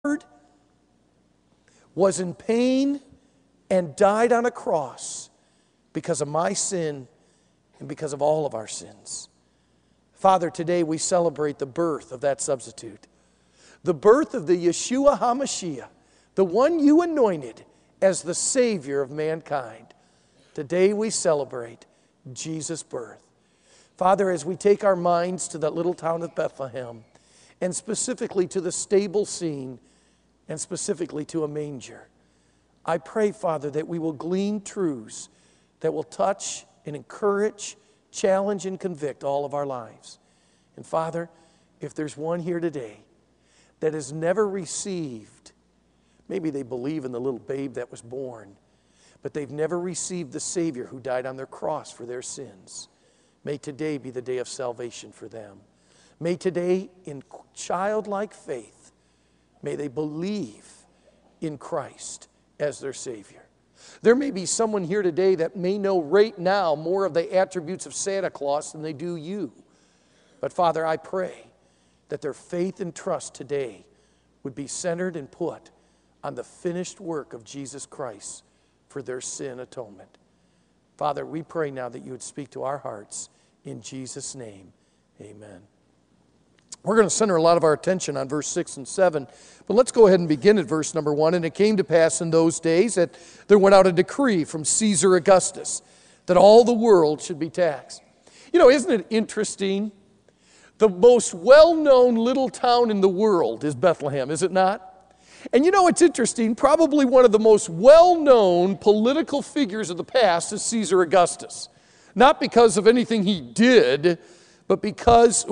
was in pain and died on a cross because of my sin and because of all of our sins. Father, today we celebrate the birth of that substitute, the birth of the Yeshua HaMashiach, the one you anointed as the Savior of mankind. Today we celebrate Jesus' birth. Father, as we take our minds to that little town of Bethlehem, and specifically to the stable scene, and specifically to a manger, I pray, Father, that we will glean truths that will touch and encourage, challenge, and convict all of our lives. And Father, if there's one here today that has never received, maybe they believe in the little babe that was born, but they've never received the Savior who died on their cross for their sins, may today be the day of salvation for them. May today, in childlike faith, may they believe in Christ as their Savior. There may be someone here today that may know right now more of the attributes of Santa Claus than they do you. But Father, I pray that their faith and trust today would be centered and put on the finished work of Jesus Christ for their sin atonement. Father, we pray now that you would speak to our hearts. In Jesus' name, amen. We're going to center a lot of our attention on verse 6 and 7, but let's go ahead and begin at verse number 1. And it came to pass in those days that there went out a decree from Caesar Augustus that all the world should be taxed. You know, isn't it interesting? The most well-known little town in the world is Bethlehem, is it not? And you know, it's interesting, probably one of the most well-known political figures of the past is Caesar Augustus. Not because of anything he did, but because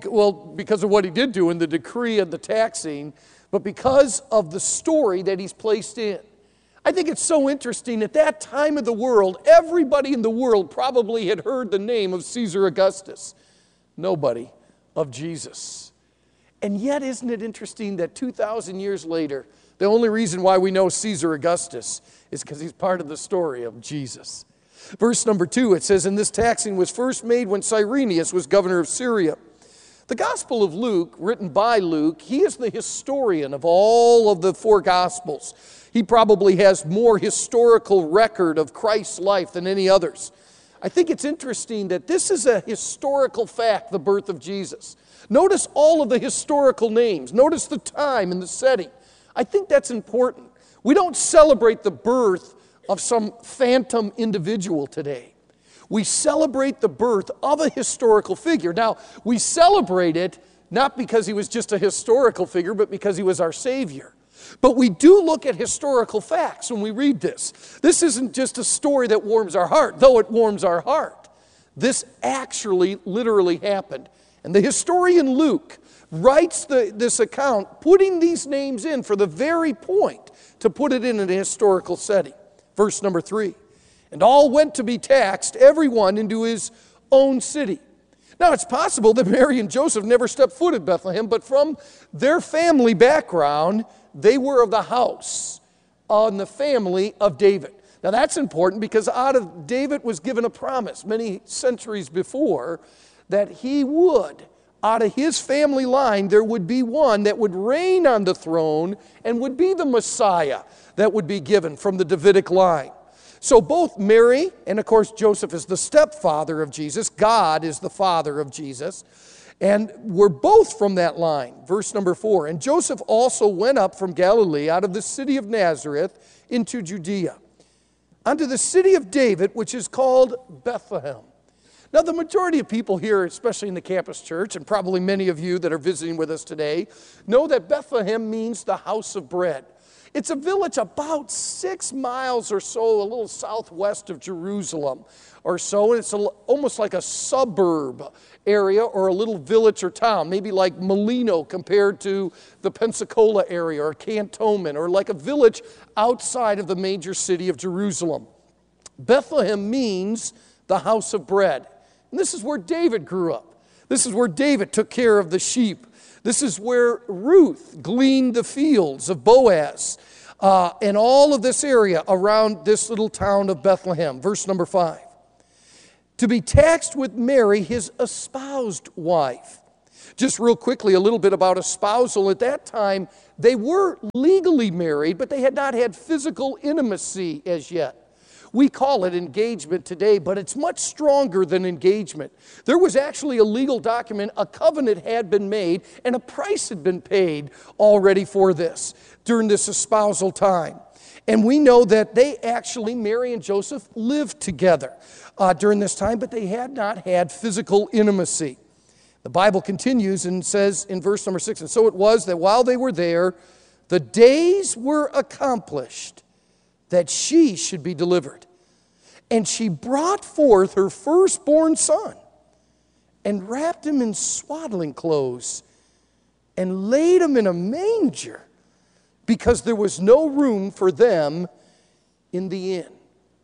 of what he did do in the decree and the taxing, but because of the story that he's placed in. I think it's so interesting. At that time of the world, everybody in the world probably had heard the name of Caesar Augustus. Nobody of Jesus. And yet, isn't it interesting that 2,000 years later, the only reason why we know Caesar Augustus is because he's part of the story of Jesus. Verse number 2, it says, "And this taxing was first made when Cyrenius was governor of Syria." The Gospel of Luke, written by Luke, he is the historian of all of the four Gospels. He probably has more historical record of Christ's life than any others. I think it's interesting that this is a historical fact, the birth of Jesus. Notice all of the historical names. Notice the time and the setting. I think that's important. We don't celebrate the birth of some phantom individual today. We celebrate the birth of a historical figure. Now, we celebrate it not because he was just a historical figure, but because he was our Savior. But we do look at historical facts when we read this. This isn't just a story that warms our heart, though it warms our heart. This actually literally happened. And the historian Luke writes this account, putting these names in for the very point to put it in an historical setting. Verse number 3, "And all went to be taxed, every one into his own city." Now, it's possible that Mary and Joseph never stepped foot in Bethlehem, but from their family background, they were of the house on the family of David. Now, that's important because out of David was given a promise many centuries before that he would, out of his family line, there would be one that would reign on the throne and would be the Messiah that would be given from the Davidic line. So both Mary, and of course Joseph is the stepfather of Jesus, God is the father of Jesus, and we're both from that line. Verse number 4, "And Joseph also went up from Galilee out of the city of Nazareth into Judea, unto the city of David, which is called Bethlehem." Now, the majority of people here, especially in the campus church, and probably many of you that are visiting with us today, know that Bethlehem means the house of bread. It's a village about 6 miles or so, a little southwest of Jerusalem or so, and it's almost like a suburb area or a little village or town, maybe like Molino compared to the Pensacola area or Cantonment, or like a village outside of the major city of Jerusalem. Bethlehem means the house of bread. And this is where David grew up. This is where David took care of the sheep. This is where Ruth gleaned the fields of Boaz, and all of this area around this little town of Bethlehem. Verse number 5. "To be taxed with Mary, his espoused wife, Just real quickly, a little bit about espousal. At that time, they were legally married, but they had not had physical intimacy as yet. We call it engagement today, but it's much stronger than engagement. There was actually a legal document, a covenant had been made, and a price had been paid already for this during this espousal time. And we know that they actually, Mary and Joseph, lived together during this time, but they had not had physical intimacy. The Bible continues and says in verse number 6, and so it was that while they were there, the days were accomplished that she should be delivered. And she brought forth her firstborn son and wrapped him in swaddling clothes and laid him in a manger because there was no room for them in the inn.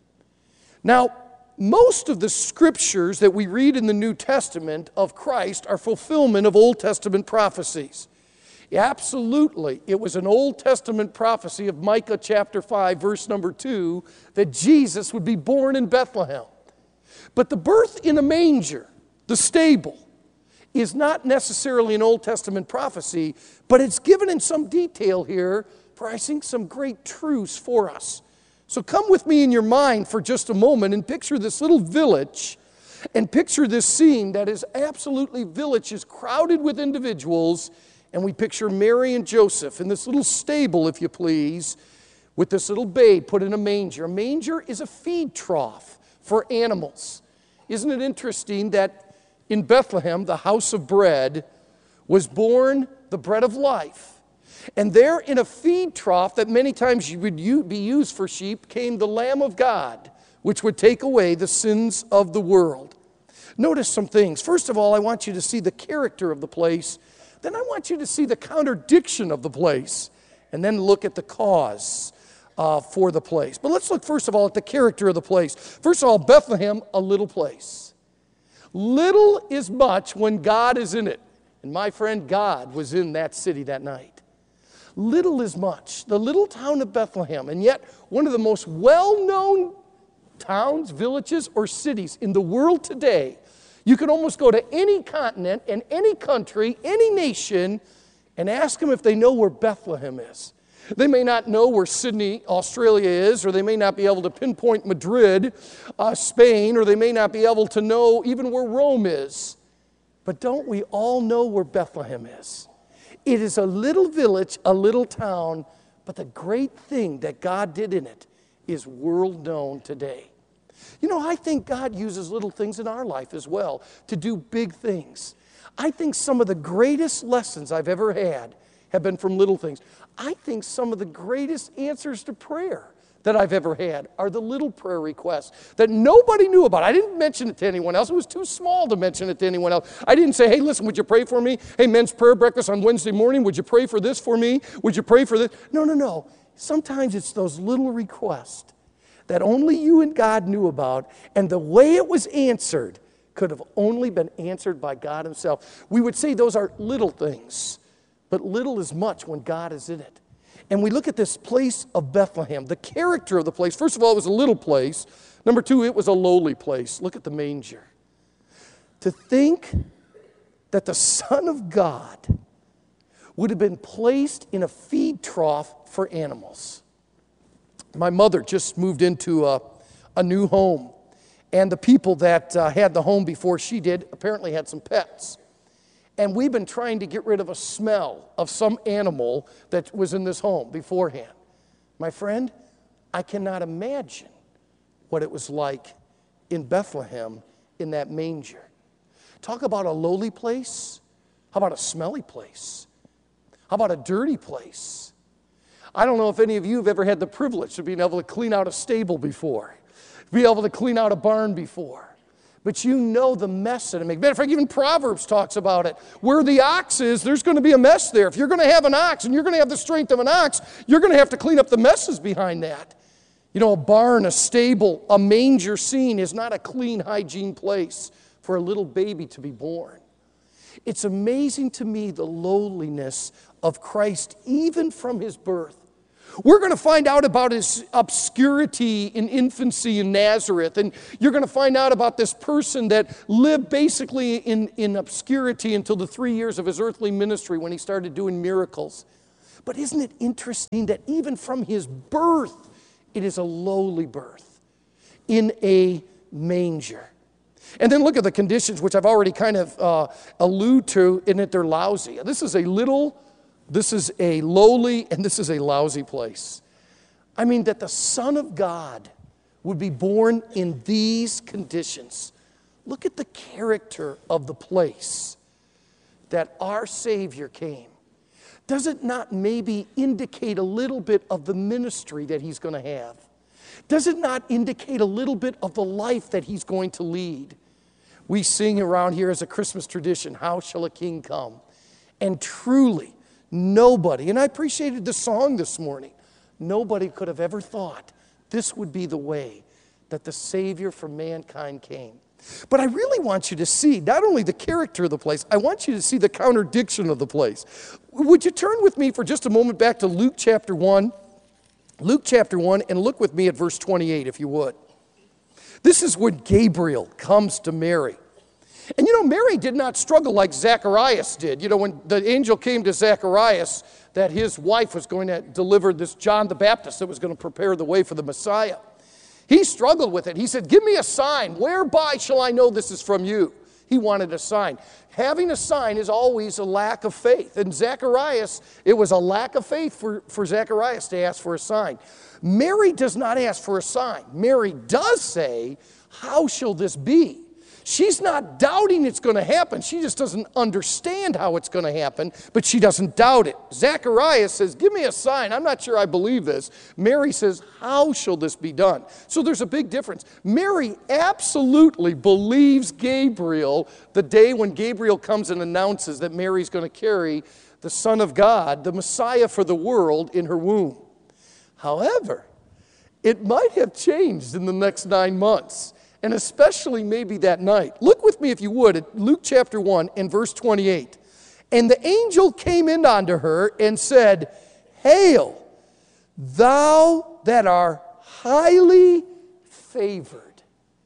Now, most of the scriptures that we read in the New Testament of Christ are fulfillment of Old Testament prophecies. Absolutely, it was an Old Testament prophecy of Micah chapter 5, verse number 2, that Jesus would be born in Bethlehem. But the birth in a manger, the stable, is not necessarily an Old Testament prophecy, but it's given in some detail here for, I think, some great truths for us. So come with me in your mind for just a moment and picture this little village and picture this scene that is absolutely village is crowded with individuals. And we picture Mary and Joseph in this little stable, if you please, with this little babe put in a manger. A manger is a feed trough for animals. Isn't it interesting that in Bethlehem, the house of bread, was born the bread of life. And there in a feed trough that many times would be used for sheep came the Lamb of God, which would take away the sins of the world. Notice some things. First of all, I want you to see the character of the place. Then I want you to see the contradiction of the place, and then look at the cause for the place. But let's look first of all at the character of the place. First of all, Bethlehem, a little place. Little is much when God is in it. And my friend, God was in that city that night. Little is much. The little town of Bethlehem, and yet one of the most well-known towns, villages, or cities in the world today. You can almost go to any continent and any country, any nation, and ask them if they know where Bethlehem is. They may not know where Sydney, Australia is, or they may not be able to pinpoint Madrid, Spain, or they may not be able to know even where Rome is. But don't we all know where Bethlehem is? It is a little village, a little town, but the great thing that God did in it is world known today. You know, I think God uses little things in our life as well to do big things. I think some of the greatest lessons I've ever had have been from little things. I think some of the greatest answers to prayer that I've ever had are the little prayer requests that nobody knew about. I didn't mention it to anyone else. It was too small to mention it to anyone else. I didn't say, hey, listen, would you pray for me? Hey, men's prayer breakfast on Wednesday morning, would you pray for this for me? Would you pray for this? No. Sometimes it's those little requests that only you and God knew about, and the way it was answered could have only been answered by God himself. We would say those are little things, but little is much when God is in it. And we look at this place of Bethlehem, the character of the place. First of all, it was a little place. Number two, it was a lowly place. Look at the manger. To think that the Son of God would have been placed in a feed trough for animals. My mother just moved into a new home, and the people that had the home before she did apparently had some pets. And we've been trying to get rid of a smell of some animal that was in this home beforehand. My friend, I cannot imagine what it was like in Bethlehem in that manger. Talk about a lowly place. How about a smelly place? How about a dirty place? I don't know if any of you have ever had the privilege of being able to clean out a stable before, be able to clean out a barn before. But you know the mess that it makes. Matter of fact, even Proverbs talks about it. Where the ox is, there's going to be a mess there. If you're going to have an ox and you're going to have the strength of an ox, you're going to have to clean up the messes behind that. You know, a barn, a stable, a manger scene is not a clean, hygiene place for a little baby to be born. It's amazing to me the lowliness of Christ, even from his birth. We're going to find out about his obscurity in infancy in Nazareth. And you're going to find out about this person that lived basically in obscurity until the 3 years of his earthly ministry when he started doing miracles. But isn't it interesting that even from his birth, it is a lowly birth in a manger. And then look at the conditions, which I've already kind of alluded to, in that they're lousy. This is a lowly, and this is a lousy place. I mean, that the Son of God would be born in these conditions. Look at the character of the place that our Savior came. Does it not maybe indicate a little bit of the ministry that he's going to have? Does it not indicate a little bit of the life that he's going to lead? We sing around here as a Christmas tradition, "How shall a king come?" And truly, nobody, and I appreciated the song this morning, nobody could have ever thought this would be the way that the Savior for mankind came. But I really want you to see not only the character of the place, I want you to see the contradiction of the place. Would you turn with me for just a moment back to Luke chapter 1? Luke chapter 1, and look with me at verse 28, if you would. This is when Gabriel comes to Mary. And you know, Mary did not struggle like Zacharias did. You know, when the angel came to Zacharias, that his wife was going to deliver this John the Baptist that was going to prepare the way for the Messiah. He struggled with it. He said, "Give me a sign. Whereby shall I know this is from you?" He wanted a sign. Having a sign is always a lack of faith. And Zacharias, it was a lack of faith for Zacharias to ask for a sign. Mary does not ask for a sign. Mary does say, "How shall this be?" She's not doubting it's going to happen. She just doesn't understand how it's going to happen, but she doesn't doubt it. Zacharias says, "Give me a sign. I'm not sure I believe this." Mary says, "How shall this be done?" So there's a big difference. Mary absolutely believes Gabriel the day when Gabriel comes and announces that Mary's going to carry the Son of God, the Messiah for the world, in her womb. However, it might have changed in the next 9 months. And especially maybe that night. Look with me, if you would, at Luke chapter 1 and verse 28. "And the angel came in unto her and said, Hail, thou that art highly favored.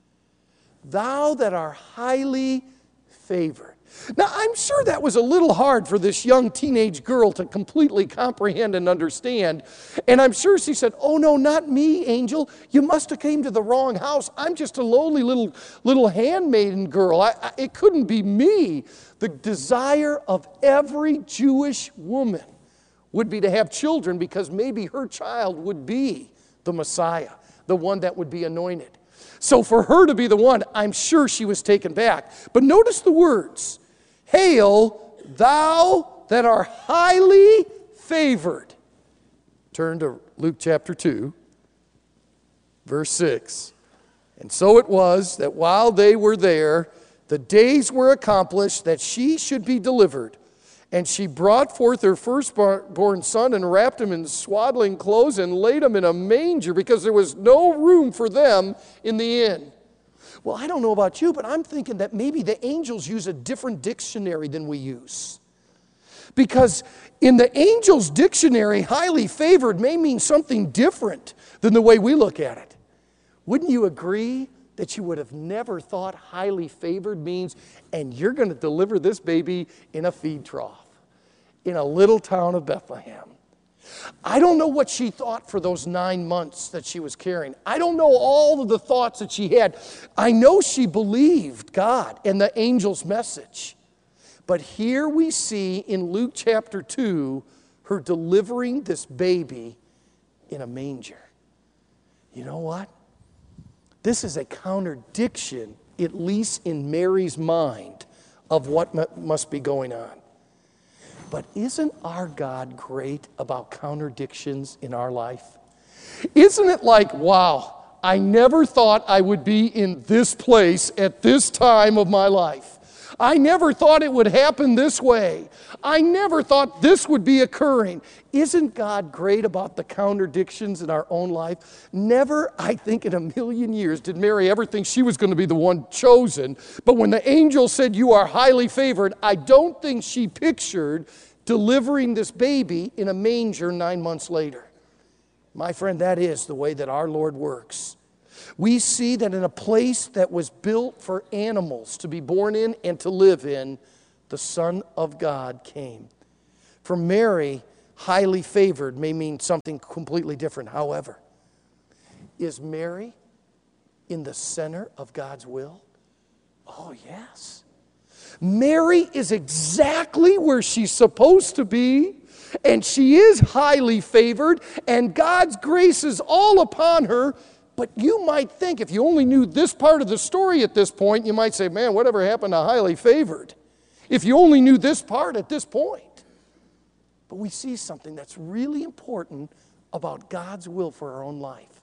Thou that art highly favored." Now, I'm sure that was a little hard for this young teenage girl to completely comprehend and understand. And I'm sure she said, "Oh, no, not me, angel. You must have came to the wrong house. I'm just a lowly little handmaiden girl. It couldn't be me." The desire of every Jewish woman would be to have children because maybe her child would be the Messiah, the one that would be anointed. So for her to be the one, I'm sure she was taken back. But notice the words. "Hail, thou that art highly favored." Turn to Luke chapter 2, verse 6. "And so it was that while they were there, the days were accomplished that she should be delivered. And she brought forth her firstborn son and wrapped him in swaddling clothes and laid him in a manger because there was no room for them in the inn." Well, I don't know about you, but I'm thinking that maybe the angels use a different dictionary than we use. Because in the angels' dictionary, highly favored may mean something different than the way we look at it. Wouldn't you agree that you would have never thought highly favored means, and you're going to deliver this baby in a feed trough in a little town of Bethlehem? I don't know what she thought for those 9 months that she was carrying. I don't know all of the thoughts that she had. I know she believed God and the angel's message. But here we see in Luke chapter 2, her delivering this baby in a manger. You know what? This is a contradiction, at least in Mary's mind, of what must be going on. But isn't our God great about contradictions in our life? Isn't it like, wow, I never thought I would be in this place at this time of my life. I never thought it would happen this way. I never thought this would be occurring. Isn't God great about the contradictions in our own life? Never, I think in a million years, did Mary ever think she was going to be the one chosen. But when the angel said, "You are highly favored," I don't think she pictured delivering this baby in a manger 9 months later. My friend, that is the way that our Lord works. We see that in a place that was built for animals to be born in and to live in, the Son of God came. For Mary, highly favored may mean something completely different. However, is Mary in the center of God's will? Oh, yes. Mary is exactly where she's supposed to be, and she is highly favored, and God's grace is all upon her. But you might think, if you only knew this part of the story at this point, you might say, man, whatever happened to highly favored? If you only knew this part at this point. But we see something that's really important about God's will for our own life.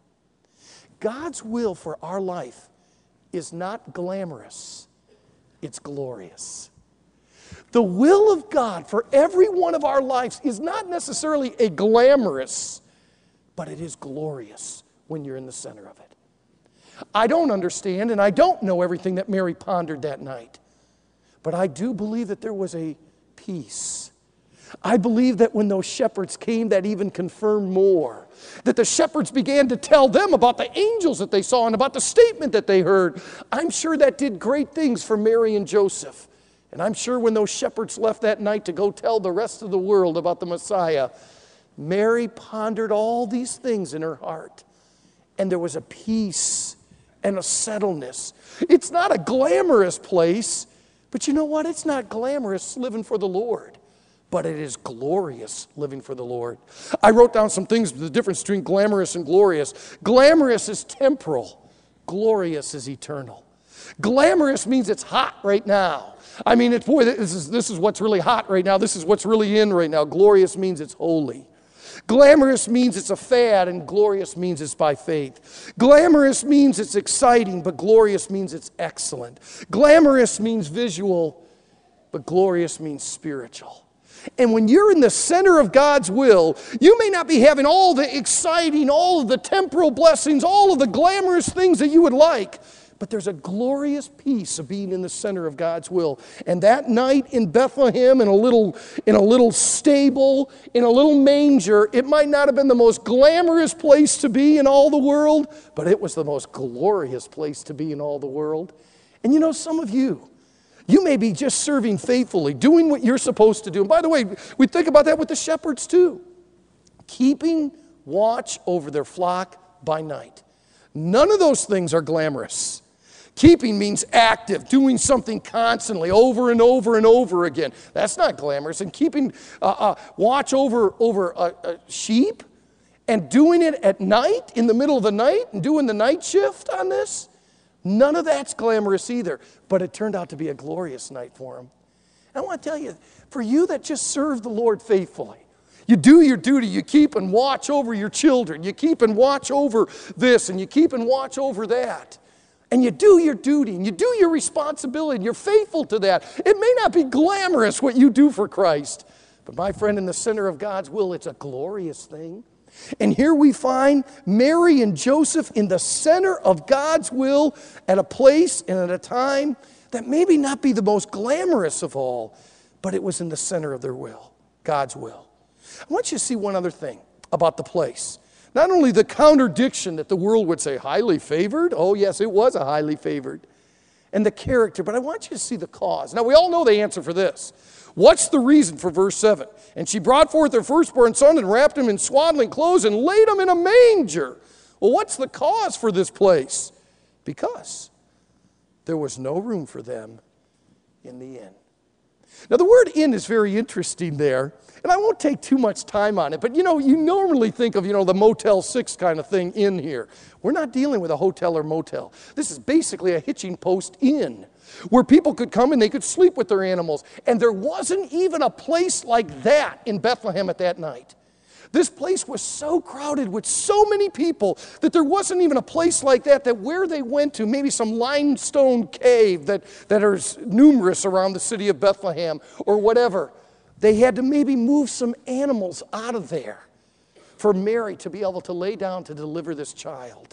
God's will for our life is not glamorous, it's glorious. The will of God for every one of our lives is not necessarily a glamorous, but it is glorious when you're in the center of it. I don't understand and I don't know everything that Mary pondered that night, but I do believe that there was a peace. I believe that when those shepherds came, that even confirmed more. That the shepherds began to tell them about the angels that they saw and about the statement that they heard. I'm sure that did great things for Mary and Joseph. And I'm sure when those shepherds left that night to go tell the rest of the world about the Messiah, Mary pondered all these things in her heart. And there was a peace and a settledness. It's not a glamorous place, but you know what? It's not glamorous living for the Lord. But it is glorious living for the Lord. I wrote down some things, the difference between glamorous and glorious. Glamorous is temporal. Glorious is eternal. Glamorous means it's hot right now. I mean, this is what's really hot right now. This is what's really in right now. Glorious means it's holy. Glamorous means it's a fad, and glorious means it's by faith. Glamorous means it's exciting, but glorious means it's excellent. Glamorous means visual, but glorious means spiritual. And when you're in the center of God's will, you may not be having all the exciting, all of the temporal blessings, all of the glamorous things that you would like, but there's a glorious peace of being in the center of God's will. And that night in Bethlehem, in a little stable, in a little manger, it might not have been the most glamorous place to be in all the world, but it was the most glorious place to be in all the world. And you know, some of you may be just serving faithfully, doing what you're supposed to do. And by the way, we think about that with the shepherds too. Keeping watch over their flock by night. None of those things are glamorous. Keeping means active, doing something constantly, over and over and over again. That's not glamorous. And keeping watch over sheep and doing it at night, in the middle of the night, and doing the night shift on this, none of that's glamorous either. But it turned out to be a glorious night for them. And I want to tell you, for you that just serve the Lord faithfully, you do your duty, you keep and watch over your children, you keep and watch over this, and you keep and watch over that. And you do your duty, and you do your responsibility, and you're faithful to that. It may not be glamorous what you do for Christ, but my friend, in the center of God's will, it's a glorious thing. And here we find Mary and Joseph in the center of God's will at a place and at a time that maybe not be the most glamorous of all, but it was in the center of their will, God's will. I want you to see one other thing about the place. Not only the contradiction that the world would say, highly favored. Oh, yes, it was a highly favored. And the character, but I want you to see the cause. Now, we all know the answer for this. What's the reason for verse 7? And she brought forth her firstborn son and wrapped him in swaddling clothes and laid him in a manger. Well, what's the cause for this place? Because there was no room for them in the inn. Now, the word inn is very interesting there, and I won't take too much time on it, but you normally think of, the Motel 6 kind of thing in here. We're not dealing with a hotel or motel. This is basically a hitching post inn where people could come and they could sleep with their animals. And there wasn't even a place like that in Bethlehem at that night. This place was so crowded with so many people that there wasn't even a place like that where they went to, maybe some limestone cave that are numerous around the city of Bethlehem or whatever. They had to maybe move some animals out of there for Mary to be able to lay down to deliver this child.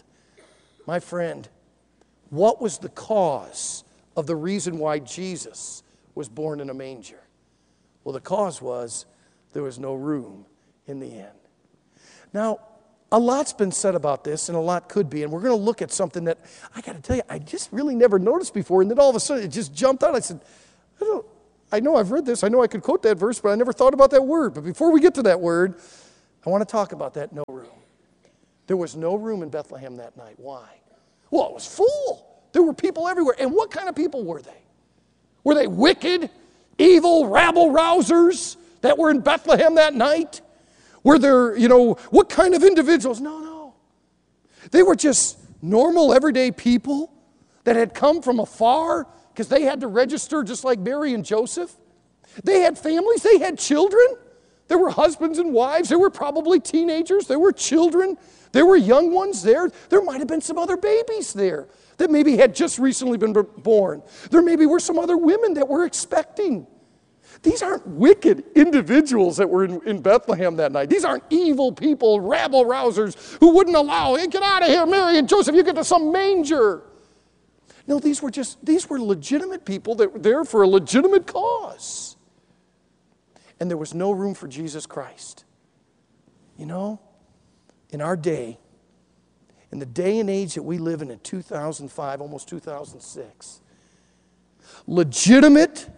My friend, what was the cause of the reason why Jesus was born in a manger? Well, the cause was there was no room in the inn. Now, A lot's been said about this, and a lot could be, and we're going to look at something that, I got to tell you, I just really never noticed before, and then all of a sudden it just jumped out. I said, I know I've read this, I know I could quote that verse, but I never thought about that word. But before we get to that word, I want to talk about that no room. There was no room in Bethlehem that night. Why? Well, it was full. There were people everywhere. And what kind of people were they? Were they wicked, evil, rabble-rousers that were in Bethlehem that night? Were there, what kind of individuals? No. They were just normal, everyday people that had come from afar because they had to register just like Mary and Joseph. They had families. They had children. There were husbands and wives. There were probably teenagers. There were children. There were young ones there. There might have been some other babies there that maybe had just recently been born. There maybe were some other women that were expecting. These aren't wicked individuals that were in Bethlehem that night. These aren't evil people, rabble-rousers who wouldn't allow, hey, get out of here, Mary and Joseph, you get to some manger. No, these were legitimate people that were there for a legitimate cause. And there was no room for Jesus Christ. In our day, in the day and age that we live in 2005, almost 2006, legitimate,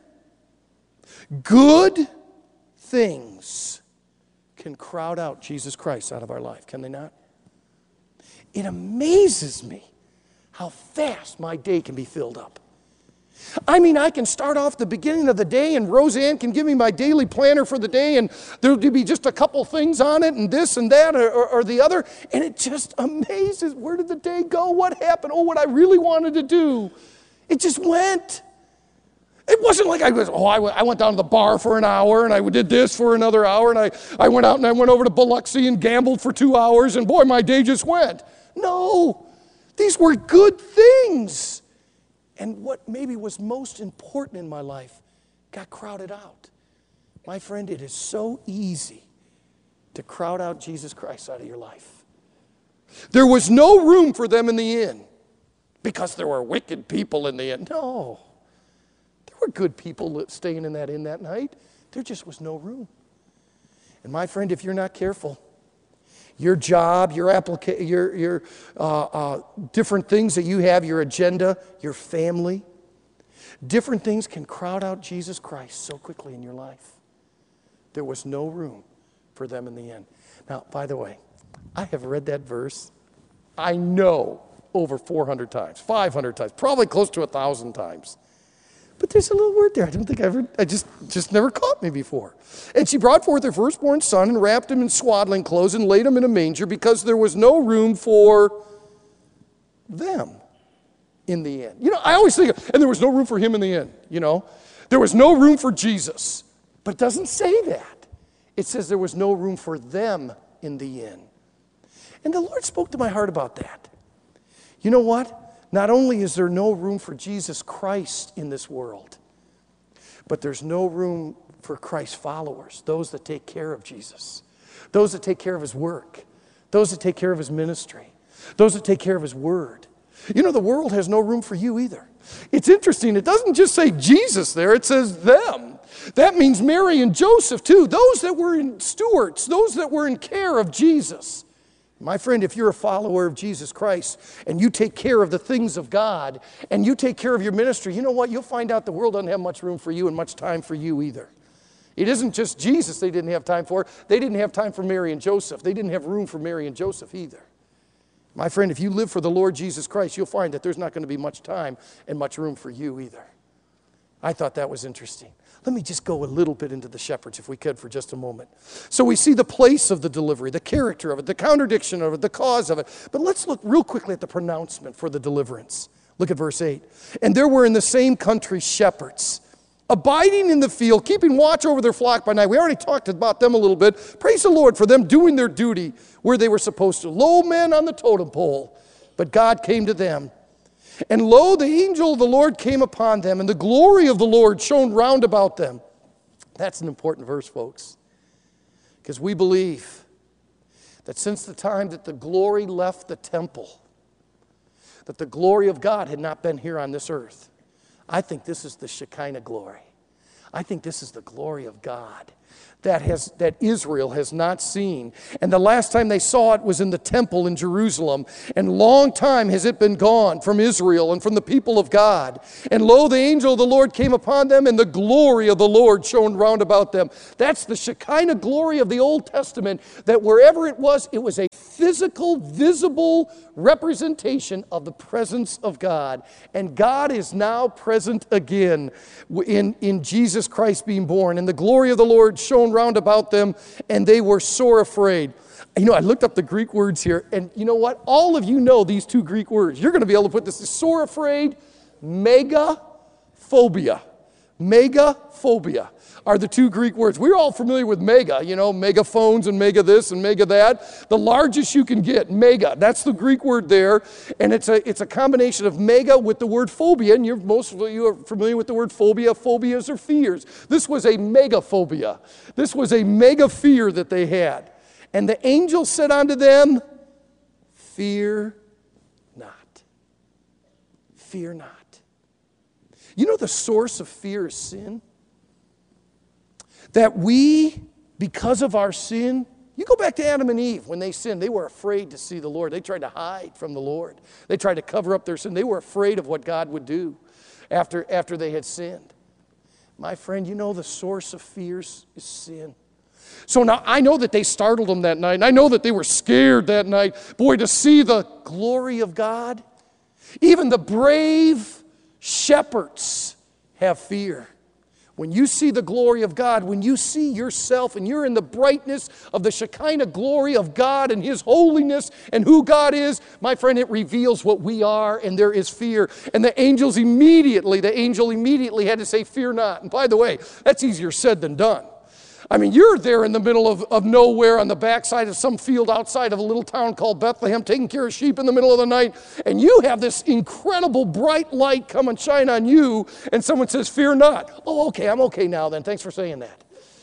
good things can crowd out Jesus Christ out of our life, can they not? It amazes me how fast my day can be filled up. I mean, I can start off the beginning of the day and Roseanne can give me my daily planner for the day and there'll be just a couple things on it and this and that or the other. And it just amazes. Where did the day go? What happened? Oh, what I really wanted to do. It just went. It wasn't like I went down to the bar for an hour and I did this for another hour and I went out and I went over to Biloxi and gambled for 2 hours and boy, my day just went. No, these were good things. And what maybe was most important in my life got crowded out. My friend, it is so easy to crowd out Jesus Christ out of your life. There was no room for them in the inn because there were wicked people in the inn. No. There were good people staying in that inn that night. There just was no room. And my friend, if you're not careful, your job, your different things that you have, your agenda, your family, different things can crowd out Jesus Christ so quickly in your life. There was no room for them in the end. Now, by the way, I have read that verse, I know, over 400 times, 500 times, probably close to 1,000 times. But there's a little word there I just never caught me before. And she brought forth her firstborn son and wrapped him in swaddling clothes and laid him in a manger because there was no room for them in the inn. I always think, and there was no room for him in the inn, There was no room for Jesus. But it doesn't say that. It says there was no room for them in the inn. And the Lord spoke to my heart about that. You know what? Not only is there no room for Jesus Christ in this world, but there's no room for Christ's followers, those that take care of Jesus, those that take care of his work, those that take care of his ministry, those that take care of his word. The world has no room for you either. It's interesting, it doesn't just say Jesus there, it says them. That means Mary and Joseph too, those that were in stewards, those that were in care of Jesus. My friend, if you're a follower of Jesus Christ and you take care of the things of God and you take care of your ministry, you know what? You'll find out the world doesn't have much room for you and much time for you either. It isn't just Jesus they didn't have time for. They didn't have time for Mary and Joseph. They didn't have room for Mary and Joseph either. My friend, if you live for the Lord Jesus Christ, you'll find that there's not going to be much time and much room for you either. I thought that was interesting. Let me just go a little bit into the shepherds, if we could, for just a moment. So we see the place of the delivery, the character of it, the contradiction of it, the cause of it. But let's look real quickly at the pronouncement for the deliverance. Look at verse 8. And there were in the same country shepherds, abiding in the field, keeping watch over their flock by night. We already talked about them a little bit. Praise the Lord for them doing their duty where they were supposed to. Low men on the totem pole, but God came to them. And lo, the angel of the Lord came upon them, and the glory of the Lord shone round about them. That's an important verse, folks, because we believe that since the time that the glory left the temple, that the glory of God had not been here on this earth. I think this is the Shekinah glory. I think this is the glory of God that Israel has not seen. And the last time they saw it was in the temple in Jerusalem. And long time has it been gone from Israel and from the people of God. And lo, the angel of the Lord came upon them, and the glory of the Lord shone round about them. That's the Shekinah glory of the Old Testament, that wherever it was a physical, visible representation of the presence of God. And God is now present again in Jesus Christ being born. And the glory of the Lord shone round about them, and they were sore afraid. I looked up the Greek words here, and you know what? All of you know these two Greek words. You're going to be able to put this as sore afraid, megaphobia. Megaphobia are the two Greek words. We're all familiar with mega, megaphones and mega this and mega that. The largest you can get, mega. That's the Greek word there. And it's a combination of mega with the word phobia. And most of you are familiar with the word phobia. Phobias are fears. This was a megaphobia. This was a mega fear that they had. And the angel said unto them, fear not. Fear not. You know the source of fear is sin? That we, because of our sin, you go back to Adam and Eve. When they sinned, they were afraid to see the Lord. They tried to hide from the Lord. They tried to cover up their sin. They were afraid of what God would do after they had sinned. My friend, you know the source of fears is sin. So now I know that they startled them that night, and I know that they were scared that night. Boy, to see the glory of God, even the brave shepherds have fear. When you see the glory of God, when you see yourself and you're in the brightness of the Shekinah glory of God and His holiness and who God is, my friend, it reveals what we are, and there is fear. And the angel immediately had to say, fear not. And by the way, that's easier said than done. I mean, you're there in the middle of nowhere on the backside of some field outside of a little town called Bethlehem, taking care of sheep in the middle of the night, and you have this incredible bright light come and shine on you, and someone says, fear not. Oh, okay, I'm okay now then. Thanks for saying that.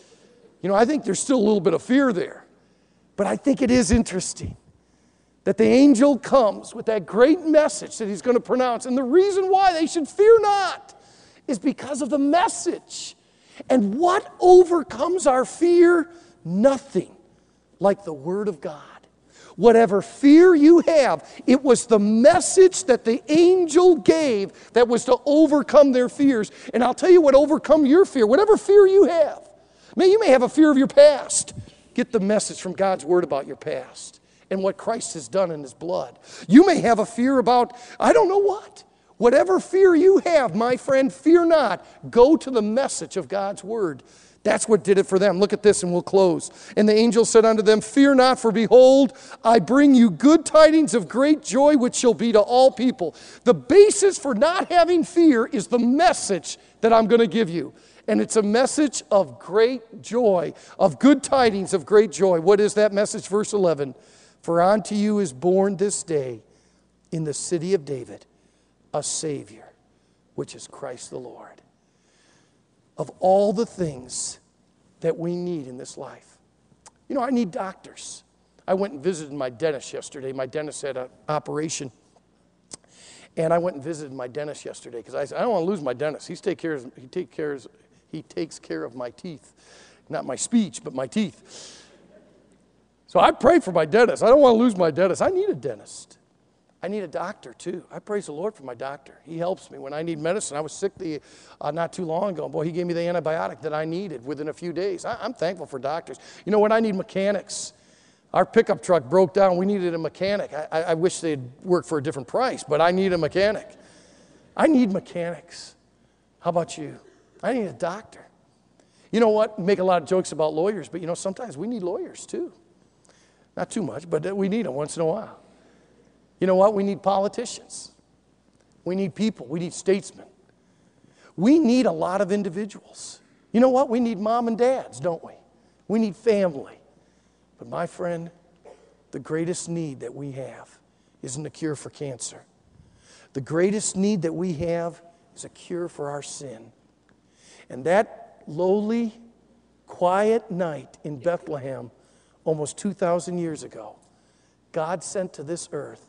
I think there's still a little bit of fear there. But I think it is interesting that the angel comes with that great message that he's going to pronounce. And the reason why they should fear not is because of the message. And what overcomes our fear? Nothing like the Word of God. Whatever fear you have, it was the message that the angel gave that was to overcome their fears. And I'll tell you what overcome your fear. Whatever fear you have. You may have a fear of your past. Get the message from God's Word about your past and what Christ has done in His blood. You may have a fear about, I don't know what. Whatever fear you have, my friend, fear not. Go to the message of God's Word. That's what did it for them. Look at this and we'll close. And the angel said unto them, fear not, for behold, I bring you good tidings of great joy, which shall be to all people. The basis for not having fear is the message that I'm going to give you. And it's a message of great joy, of good tidings of great joy. What is that message? Verse 11. For unto you is born this day in the city of David a Savior, which is Christ the Lord. Of all the things that we need in this life. I need doctors. I went and visited my dentist yesterday. My dentist had an operation. And I went and visited my dentist yesterday because I said, I don't want to lose my dentist. He takes care of my teeth. Not my speech, but my teeth. So I pray for my dentist. I don't want to lose my dentist. I need a dentist. I need a doctor too. I praise the Lord for my doctor. He helps me when I need medicine. I was sick not too long ago. Boy, he gave me the antibiotic that I needed within a few days. I'm thankful for doctors. You know what? I need mechanics. Our pickup truck broke down. We needed a mechanic. I wish they'd work for a different price, but I need a mechanic. I need mechanics. How about you? I need a doctor. You know what? We make a lot of jokes about lawyers, but sometimes we need lawyers too. Not too much, but we need them once in a while. You know what? We need politicians. We need people. We need statesmen. We need a lot of individuals. You know what? We need mom and dads, don't we? We need family. But my friend, the greatest need that we have isn't a cure for cancer. The greatest need that we have is a cure for our sin. And that lowly, quiet night in Bethlehem, almost 2,000 years ago, God sent to this earth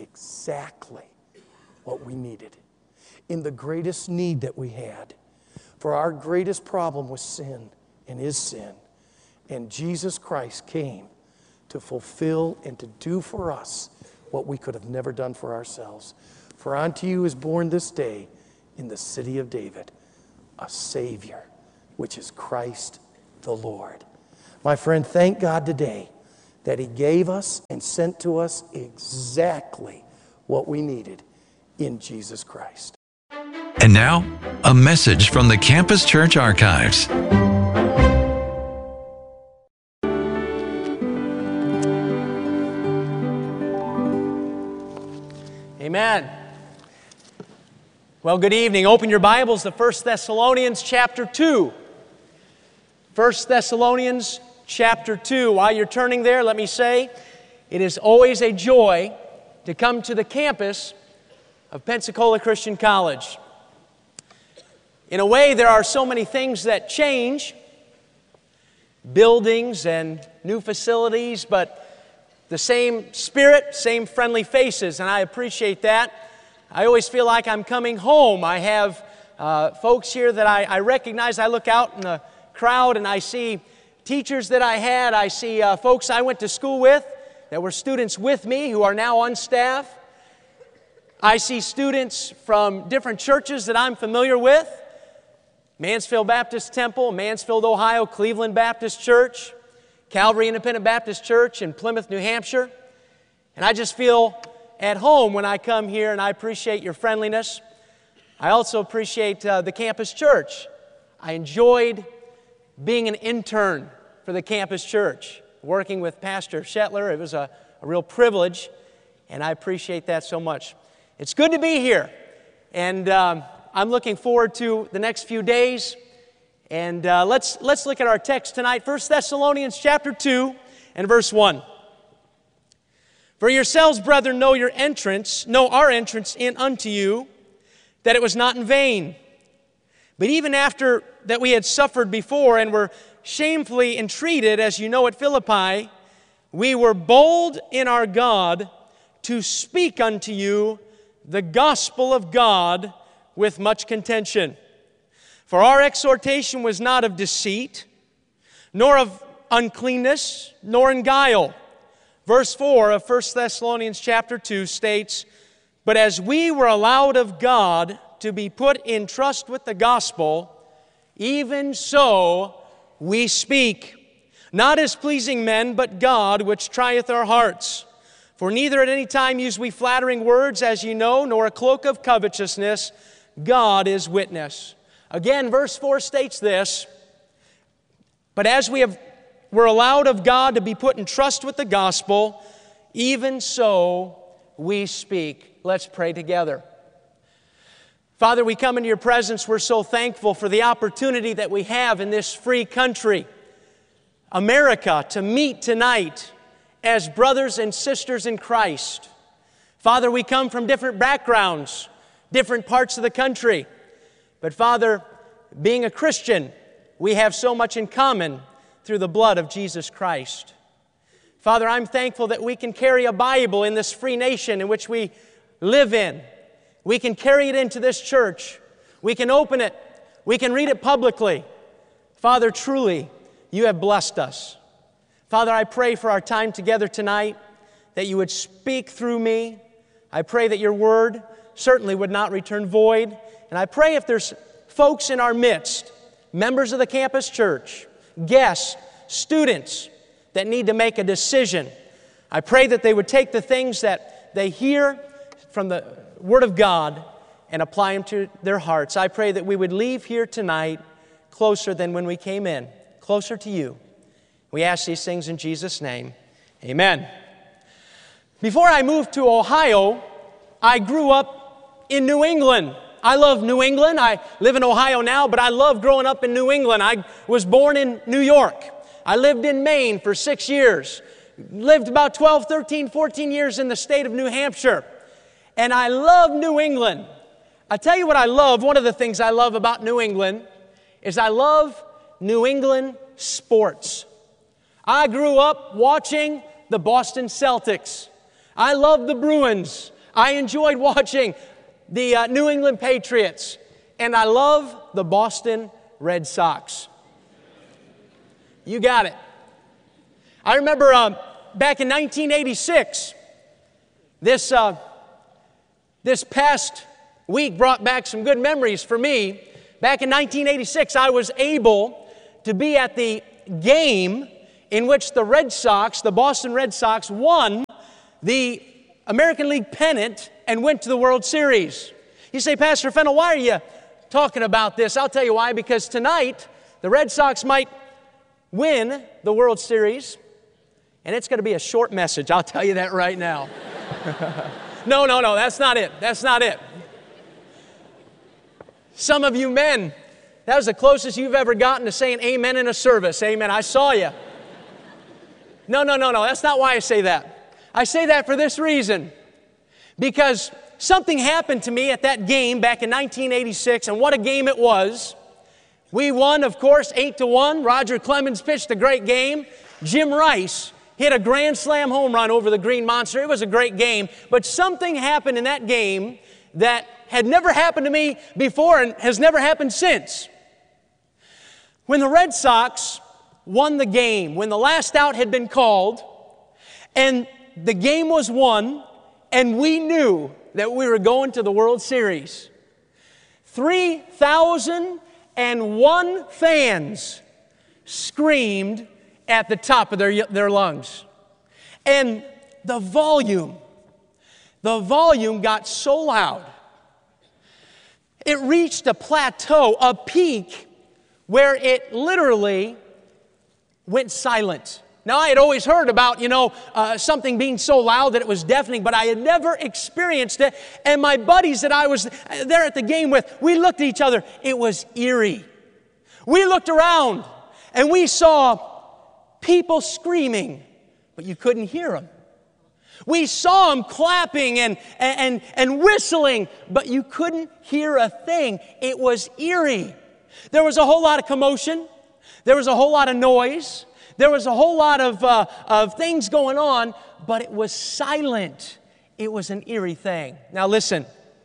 exactly what we needed. In the greatest need that we had. For our greatest problem was sin and is sin. And Jesus Christ came to fulfill and to do for us what we could have never done for ourselves. For unto you is born this day in the city of David a Savior, which is Christ the Lord. My friend, thank God today that He gave us and sent to us exactly what we needed in Jesus Christ. And now, a message from the Campus Church Archives. Amen. Well, good evening. Open your Bibles to 1 Thessalonians chapter 2. 1 Thessalonians chapter 2. While you're turning there, let me say, it is always a joy to come to the campus of Pensacola Christian College. In a way, there are so many things that change, buildings and new facilities, but the same spirit, same friendly faces, and I appreciate that. I always feel like I'm coming home. I have folks here that I recognize. I look out in the crowd and I see teachers that I had. I see folks I went to school with that were students with me who are now on staff. I see students from different churches that I'm familiar with. Mansfield Baptist Temple, Mansfield, Ohio, Cleveland Baptist Church, Calvary Independent Baptist Church in Plymouth, New Hampshire. And I just feel at home when I come here, and I appreciate your friendliness. I also appreciate the campus church. I enjoyed being an intern for the campus church, working with Pastor Shetler. It was a real privilege, and I appreciate that so much. It's good to be here, and I'm looking forward to the next few days. And let's look at our text tonight, 1 Thessalonians chapter 2 and verse 1. For yourselves, brethren, know our entrance in unto you, that it was not in vain. But even after that we had suffered before and were shamefully entreated, as you know at Philippi, we were bold in our God to speak unto you the gospel of God with much contention. For our exhortation was not of deceit, nor of uncleanness, nor in guile. Verse 4 of 1 Thessalonians chapter 2 states, But as we were allowed of God to be put in trust with the gospel, even so we speak, not as pleasing men, but God, which trieth our hearts. For neither at any time use we flattering words, as ye know, nor a cloak of covetousness. God is witness. Again, verse 4 states this, But as we're allowed of God to be put in trust with the gospel, even so we speak. Let's pray together. Father, we come into your presence. We're so thankful for the opportunity that we have in this free country, America, to meet tonight as brothers and sisters in Christ. Father, we come from different backgrounds, different parts of the country. But Father, being a Christian, we have so much in common through the blood of Jesus Christ. Father, I'm thankful that we can carry a Bible in this free nation in which we live in. We can carry it into this church. We can open it. We can read it publicly. Father, truly, you have blessed us. Father, I pray for our time together tonight that you would speak through me. I pray that your word certainly would not return void. And I pray if there's folks in our midst, members of the campus church, guests, students that need to make a decision, I pray that they would take the things that they hear from the Word of God and apply them to their hearts. I pray that we would leave here tonight closer than when we came in, closer to you. We ask these things in Jesus' name. Amen. Before I moved to Ohio, I grew up in New England. I love New England. I live in Ohio now, but I love growing up in New England. I was born in New York. I lived in Maine for 6 years. Lived about 12, 13, 14 years in the state of New Hampshire. And I love New England. I tell you what I love. One of the things I love about New England is I love New England sports. I grew up watching the Boston Celtics. I love the Bruins. I enjoyed watching the New England Patriots. and I love the Boston Red Sox. You got it. I remember back in 1986, this past week brought back some good memories for me. Back in 1986, I was able to be at the game in which the Red Sox, the Boston Red Sox, won the American League pennant and went to the World Series. You say, Pastor Fennell, why are you talking about this? I'll tell you why. Because tonight, the Red Sox might win the World Series, and it's going to be a short message. I'll tell you that right now. No, that's not it. That's not it. Some of you men, that was the closest you've ever gotten to saying amen in a service. Amen. I saw you. No. That's not why I say that. I say that for this reason. Because something happened to me at that game back in 1986, and what a game it was. We won, of course, 8-1. Roger Clemens pitched a great game. Jim Rice hit a grand slam home run over the Green Monster. It was a great game. But something happened in that game that had never happened to me before and has never happened since. When the Red Sox won the game, when the last out had been called, and the game was won, and we knew that we were going to the World Series, 3,001 fans screamed at the top of their lungs. And the volume got so loud. It reached a plateau, a peak, where it literally went silent. Now, I had always heard about, something being so loud that it was deafening, but I had never experienced it. And my buddies that I was there at the game with, we looked at each other. It was eerie. We looked around, and we saw people screaming, but you couldn't hear them. We saw them clapping and whistling, but you couldn't hear a thing. It was eerie. There was a whole lot of commotion. There was a whole lot of noise. There was a whole lot of things going on, but it was silent. It was an eerie thing. Now listen,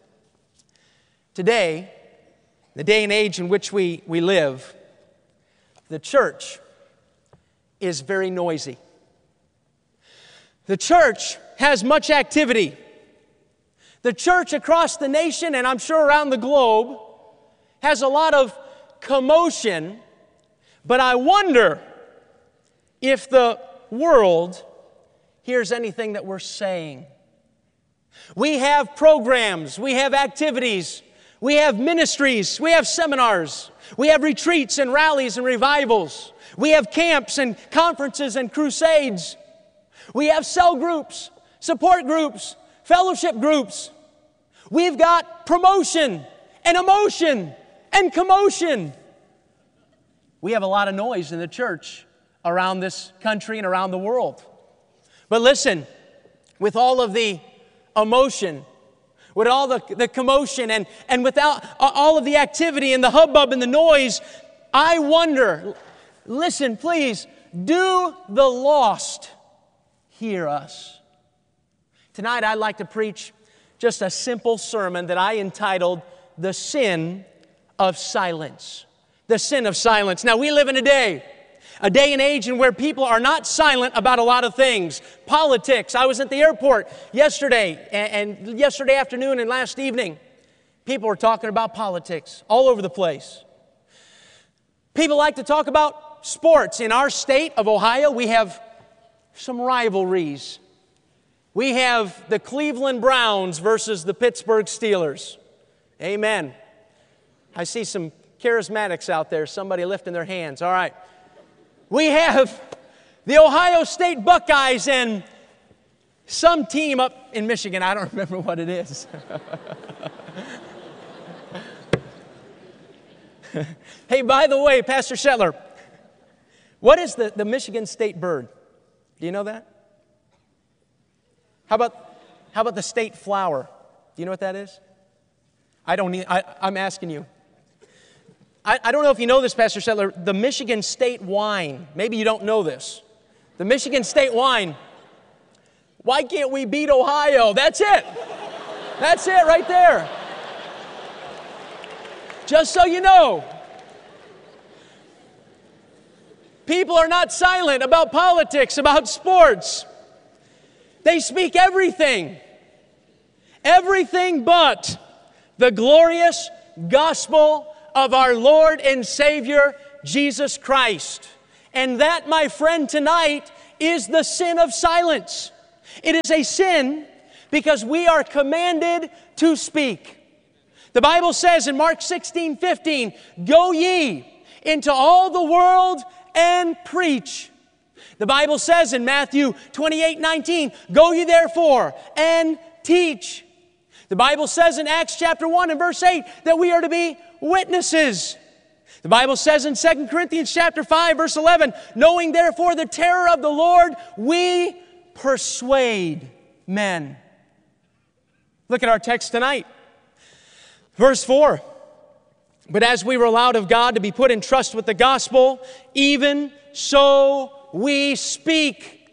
today, the day and age in which we live, the church is very noisy. The church has much activity. The church across the nation, and I'm sure around the globe, has a lot of commotion, but I wonder if the world hears anything that we're saying. We have programs, we have activities, we have ministries, we have seminars, we have retreats and rallies and revivals, we have camps and conferences and crusades, we have cell groups, support groups, fellowship groups. We've got promotion and emotion and commotion. We have a lot of noise in the church around this country and around the world. But listen, with all of the emotion, with all the commotion and without all of the activity and the hubbub and the noise, I wonder, listen please, do the lost hear us? Tonight I'd like to preach just a simple sermon that I entitled, The Sin of Silence. The sin of silence. Now we live in a day and age in where people are not silent about a lot of things. Politics. I was at the airport yesterday and yesterday afternoon and last evening. People were talking about politics all over the place. People like to talk about sports. In our state of Ohio, we have some rivalries. We have the Cleveland Browns versus the Pittsburgh Steelers. Amen. I see some charismatics out there, somebody lifting their hands. All right. We have the Ohio State Buckeyes and some team up in Michigan. I don't remember what it is. Hey, by the way, Pastor Shetler, what is the Michigan State bird? Do you know that? How about the state flower? Do you know what that is? I'm asking you. I don't know if you know this, Pastor Settler, the Michigan State wine. Maybe you don't know this. The Michigan State wine. Why can't we beat Ohio? That's it. That's it right there. Just so you know. People are not silent about politics, about sports. They speak everything. Everything but the glorious gospel of our Lord and Savior, Jesus Christ. And that, my friend, tonight is the sin of silence. It is a sin because we are commanded to speak. The Bible says in Mark 16:15, "Go ye into all the world and preach." The Bible says in Matthew 28:19, "Go ye therefore and teach." The Bible says in Acts chapter 1 and verse 8 that we are to be witnesses. The Bible says in 2 Corinthians chapter 5 verse 11, "Knowing therefore the terror of the Lord, we persuade men." Look at our text tonight. Verse 4, "But as we were allowed of God to be put in trust with the gospel, even so we speak."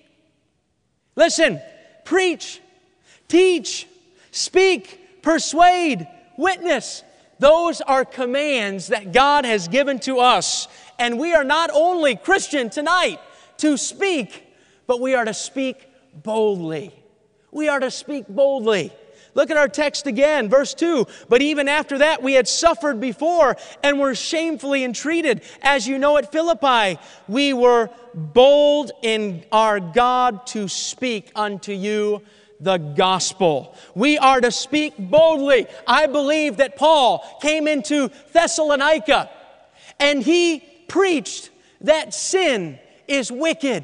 Listen, preach, teach, speak, persuade, witness. Those are commands that God has given to us. And we are not only, Christian, tonight to speak, but we are to speak boldly. We are to speak boldly. Look at our text again, verse 2. "But even after that we had suffered before and were shamefully entreated. As you know at Philippi, we were bold in our God to speak unto you the gospel." We are to speak boldly. I believe that Paul came into Thessalonica and he preached that sin is wicked.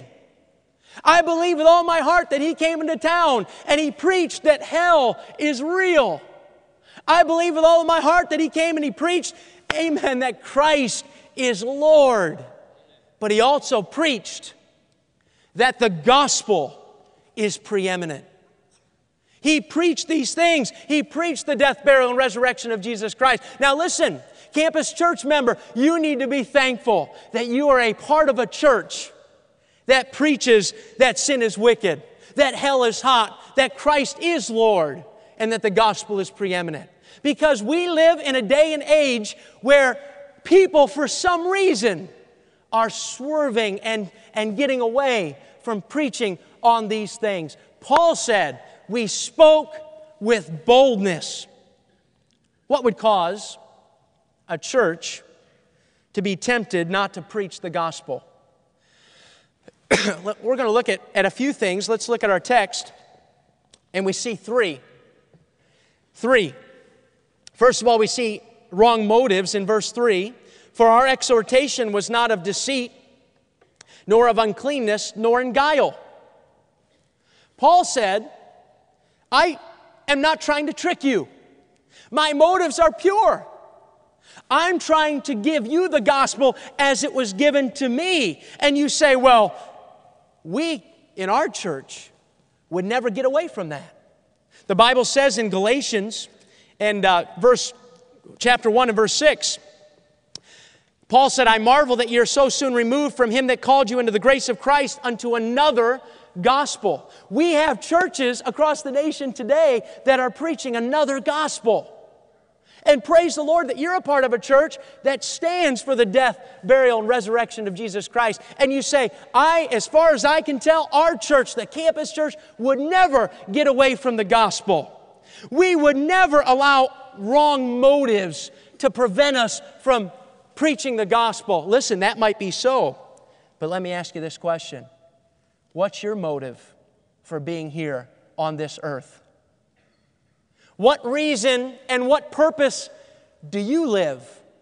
I believe with all my heart that he came into town and he preached that hell is real. I believe with all of my heart that he came and he preached, amen, that Christ is Lord. But he also preached that the gospel is preeminent. He preached these things. He preached the death, burial, and resurrection of Jesus Christ. Now listen, Campus Church member, you need to be thankful that you are a part of a church that preaches that sin is wicked, that hell is hot, that Christ is Lord, and that the gospel is preeminent. Because we live in a day and age where people, for some reason, are swerving and getting away from preaching on these things. Paul said, "We spoke with boldness." What would cause a church to be tempted not to preach the gospel? We're going to look at a few things. Let's look at our text, and we see three. First of all, we see wrong motives in verse 3. "For our exhortation was not of deceit, nor of uncleanness, nor in guile." Paul said, "I am not trying to trick you. My motives are pure. I'm trying to give you the gospel as it was given to me." And you say, "Well, we in our church would never get away from that." The Bible says in Galatians and chapter 1 and verse 6, Paul said, "I marvel that ye are so soon removed from him that called you into the grace of Christ unto another gospel." We have churches across the nation today that are preaching another gospel. And praise the Lord that you're a part of a church that stands for the death, burial, and resurrection of Jesus Christ. And you say, as far as I can tell, our church, the Campus Church, would never get away from the gospel. We would never allow wrong motives to prevent us from preaching the gospel. Listen, that might be so. But let me ask you this question. What's your motive for being here on this earth? What reason and what purpose do you live?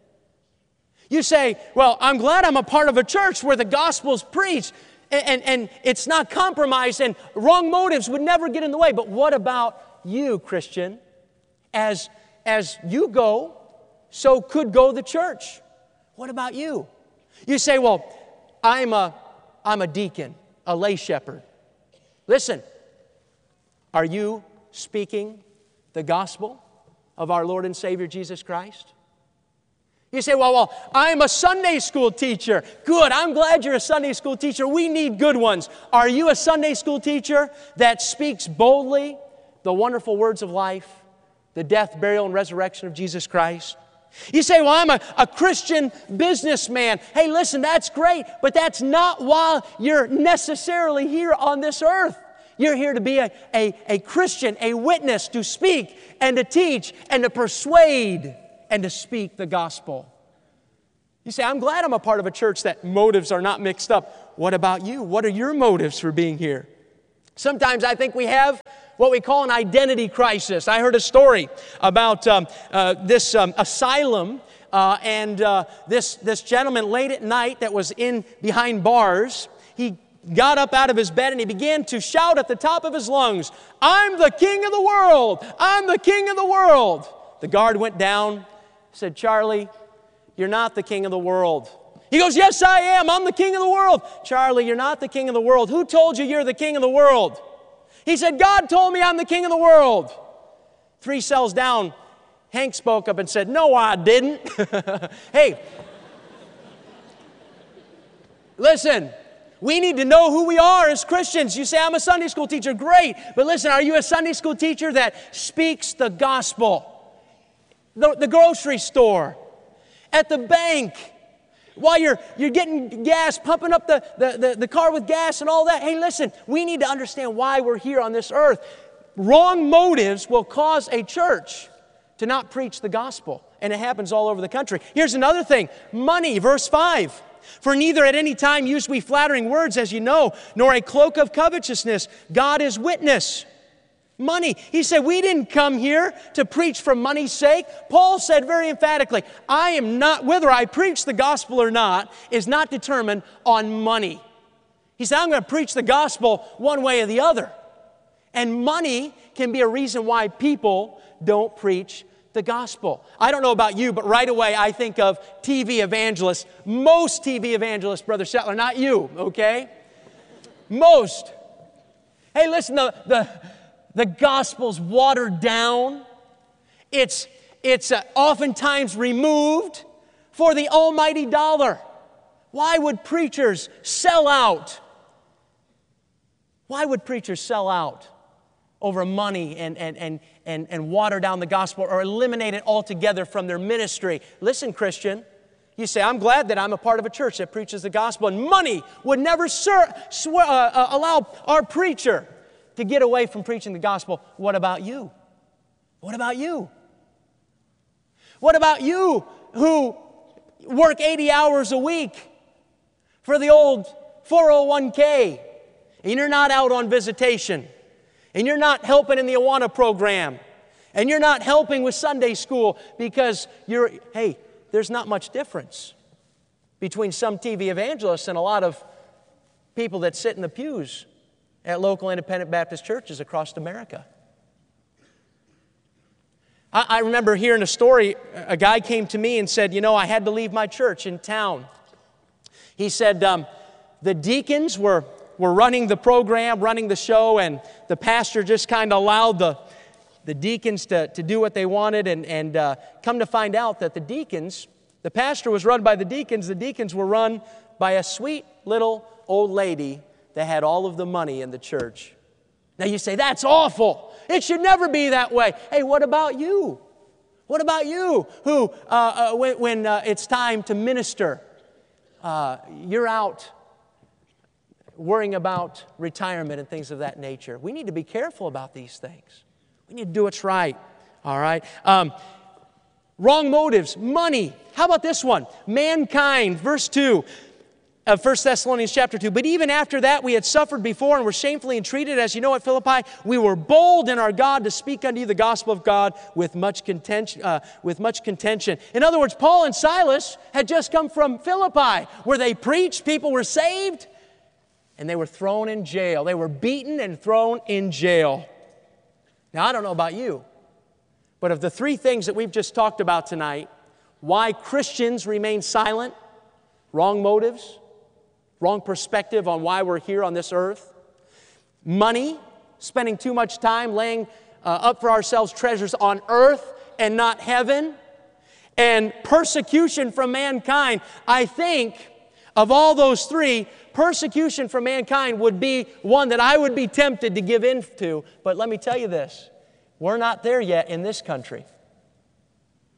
You say, "Well, I'm glad I'm a part of a church where the gospel's preached and it's not compromised and wrong motives would never get in the way." But what about you, Christian? As you go, so could go the church. What about you? You say, "Well, I'm a deacon, a lay shepherd." Listen, are you speaking the gospel of our Lord and Savior Jesus Christ? You say, well, I'm a Sunday school teacher. Good, I'm glad you're a Sunday school teacher. We need good ones. Are you a Sunday school teacher that speaks boldly the wonderful words of life, the death, burial, and resurrection of Jesus Christ? You say, well, I'm a Christian businessman. Hey, listen, that's great, but that's not why you're necessarily here on this earth. You're here to be a Christian, a witness, to speak and to teach and to persuade and to speak the gospel. You say, I'm glad I'm a part of a church that motives are not mixed up. What about you? What are your motives for being here? Sometimes I think we have what we call an identity crisis. I heard a story about this asylum and this gentleman late at night that was in behind bars. He got up out of his bed and he began to shout at the top of his lungs, "I'm the king of the world! I'm the king of the world!" The guard went down, said, "Charlie, you're not the king of the world." He goes, "Yes, I am. I'm the king of the world." "Charlie, you're not the king of the world. Who told you you're the king of the world?" He said, "God told me I'm the king of the world." 3 cells down, Hank spoke up and said, "No, I didn't." Hey, listen, we need to know who we are as Christians. You say, "I'm a Sunday school teacher." Great. But listen, are you a Sunday school teacher that speaks the gospel? The grocery store, at the bank, while you're getting gas, pumping up the car with gas and all that. Hey, listen, we need to understand why we're here on this earth. Wrong motives will cause a church to not preach the gospel, and it happens all over the country. Here's another thing. Money, verse 5. "For neither at any time use we flattering words, as you know, nor a cloak of covetousness. God is witness." Money. He said, we didn't come here to preach for money's sake. Paul said very emphatically, I am not, whether I preach the gospel or not, is not determined on money. He said, I'm going to preach the gospel one way or the other. And money can be a reason why people don't preach the gospel. I don't know about you, but right away I think of TV evangelists. Most TV evangelists, Brother Settler, not you, okay? Most. Hey, listen, the gospel's watered down. It's oftentimes removed for the almighty dollar. Why would preachers sell out? Why would preachers sell out over money and water down the gospel or eliminate it altogether from their ministry? Listen, Christian, you say, I'm glad that I'm a part of a church that preaches the gospel, and money would never allow our preacher to get away from preaching the gospel. What about you? What about you? What about you who work 80 hours a week for the old 401k, and you're not out on visitation, and you're not helping in the Awana program, and you're not helping with Sunday school because there's not much difference between some TV evangelists and a lot of people that sit in the pews at local independent Baptist churches across America. I remember hearing a story. A guy came to me and said, I had to leave my church in town. He said the deacons were running the program, running the show, and the pastor just kind of allowed the deacons to do what they wanted, and come to find out that the pastor was run by the deacons were run by a sweet little old lady that had all of the money in the church. Now you say, that's awful. It should never be that way. Hey, what about you? What about you who, when it's time to minister, you're out worrying about retirement and things of that nature? We need to be careful about these things. We need to do what's right, all right? Wrong motives, money. How about this one? Mankind, verse 2. Of 1 Thessalonians chapter 2. But even after that we had suffered before and were shamefully entreated, as you know, at Philippi, we were bold in our God to speak unto you the gospel of God with much contention. In other words, Paul and Silas had just come from Philippi, where they preached, people were saved, and they were thrown in jail. They were beaten and thrown in jail. Now, I don't know about you, but of the 3 things that we've just talked about tonight, why Christians remain silent, wrong motives, wrong perspective on why we're here on this earth, money, spending too much time laying up for ourselves treasures on earth and not heaven, and persecution from mankind. I think of all those 3, persecution from mankind would be one that I would be tempted to give in to. But let me tell you this, we're not there yet in this country.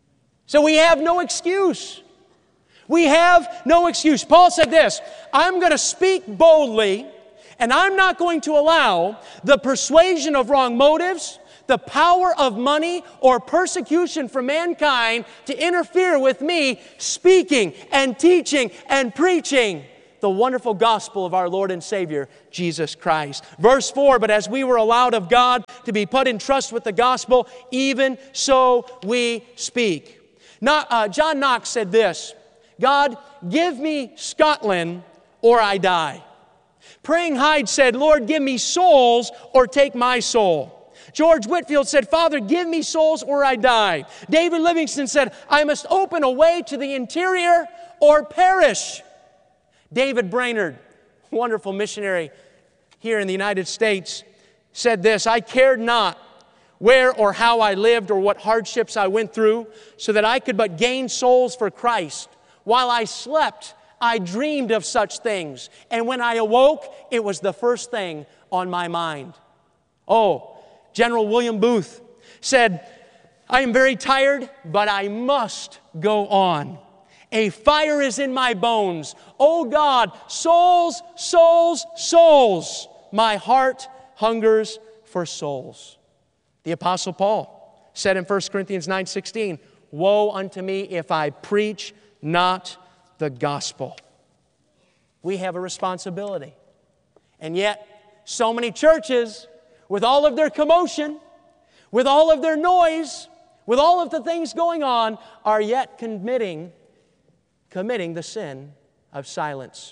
So we have no excuse. We have no excuse. Paul said this, I'm going to speak boldly, and I'm not going to allow the persuasion of wrong motives, the power of money, or persecution from mankind to interfere with me speaking and teaching and preaching the wonderful gospel of our Lord and Savior, Jesus Christ. Verse 4, but as we were allowed of God to be put in trust with the gospel, even so we speak. Now, John Knox said this, God, give me Scotland or I die. Praying Hyde said, Lord, give me souls or take my soul. George Whitefield said, Father, give me souls or I die. David Livingstone said, I must open a way to the interior or perish. David Brainerd, wonderful missionary here in the United States, said this, I cared not where or how I lived or what hardships I went through, so that I could but gain souls for Christ. While I slept, I dreamed of such things, and when I awoke, it was the first thing on my mind. Oh, General William Booth said, I am very tired, but I must go on. A fire is in my bones. Oh God, souls, souls, souls. My heart hungers for souls. The Apostle Paul said in 1 Corinthians 9:16, woe unto me if I preach not the gospel. We have a responsibility. And yet, so many churches, with all of their commotion, with all of their noise, with all of the things going on, are yet committing the sin of silence.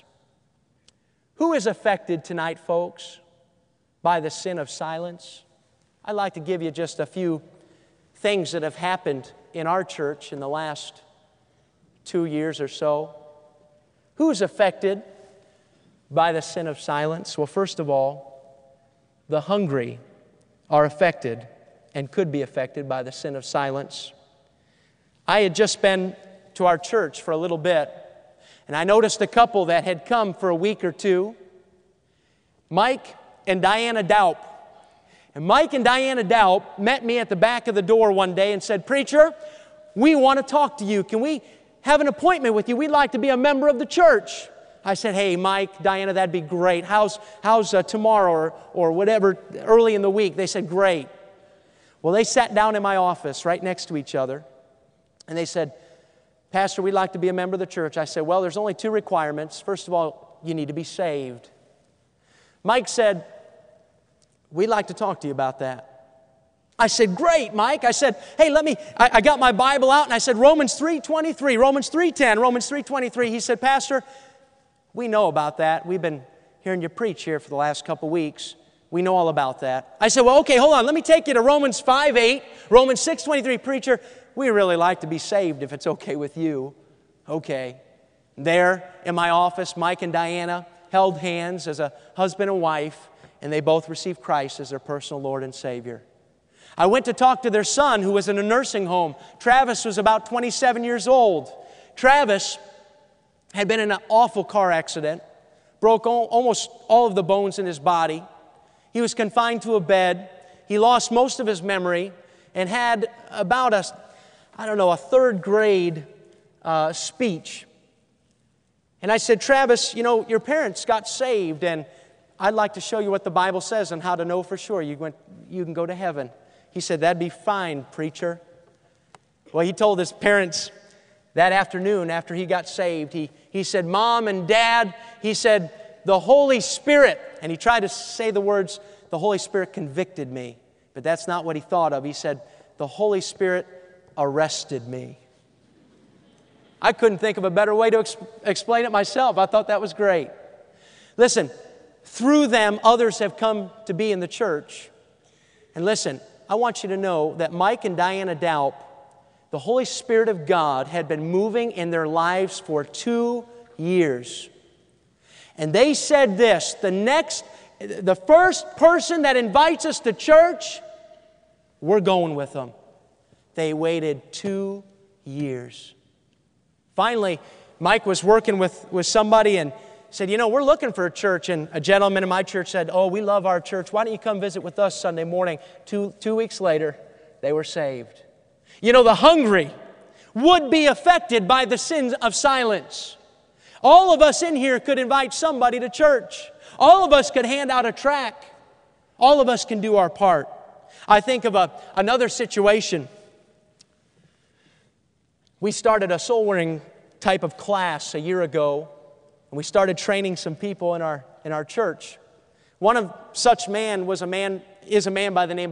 Who is affected tonight, folks, by the sin of silence? I'd like to give you just a few things that have happened in our church in the last 2 years or so. Who is affected by the sin of silence? Well, first of all, the hungry are affected and could be affected by the sin of silence. I had just been to our church for a little bit, and I noticed a couple that had come for a week or two, Mike and Diana Daup. And Mike and Diana Daup met me at the back of the door one day and said, Preacher, we want to talk to you. Can we have an appointment with you? We'd like to be a member of the church. I said, hey, Mike, Diana, that'd be great. How's tomorrow or whatever, early in the week? They said, great. Well, they sat down in my office right next to each other, and they said, Pastor, we'd like to be a member of the church. I said, well, there's only 2 requirements. First of all, you need to be saved. Mike said, we'd like to talk to you about that. I said, great, Mike. I said, hey, I got my Bible out, and I said, Romans 3:23, Romans 3:10, Romans 3:23. He said, Pastor, we know about that. We've been hearing you preach here for the last couple weeks. We know all about that. I said, well, okay, hold on. Let me take you to Romans 5:8, Romans 6:23. Preacher, we really like to be saved if it's okay with you. Okay. There in my office, Mike and Diana held hands as a husband and wife, and they both received Christ as their personal Lord and Savior. I went to talk to their son who was in a nursing home. Travis was about 27 years old. Travis had been in an awful car accident, broke almost all of the bones in his body. He was confined to a bed. He lost most of his memory and had about a 3rd grade speech. And I said, Travis, your parents got saved, and I'd like to show you what the Bible says on how to know for sure you can go to heaven. He said, that'd be fine, preacher. Well, he told his parents that afternoon after he got saved, he said, Mom and Dad, he said, the Holy Spirit, and he tried to say the words, the Holy Spirit convicted me. But that's not what he thought of. He said, the Holy Spirit arrested me. I couldn't think of a better way to explain it myself. I thought that was great. Listen, through them, others have come to be in the church. And listen, I want you to know that Mike and Diana Daup, the Holy Spirit of God had been moving in their lives for 2 years. And they said this, the first person that invites us to church, we're going with them. They waited 2 years. Finally, Mike was working with somebody and said, we're looking for a church. And a gentleman in my church said, oh, we love our church. Why don't you come visit with us Sunday morning? 2 weeks later, they were saved. The hungry would be affected by the sins of silence. All of us in here could invite somebody to church. All of us could hand out a tract. All of us can do our part. I think of another situation. We started a soul-winning type of class a year ago, and we started training some people in our church. One of such man is a man by the name